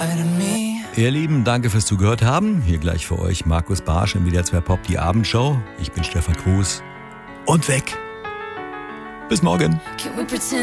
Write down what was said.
Ihr Lieben, danke fürs Zugehört haben. Hier gleich für euch Markus Barsch in WDR 2 Pop, die Abendshow. Ich bin Stefan Kruse und weg. Bis morgen.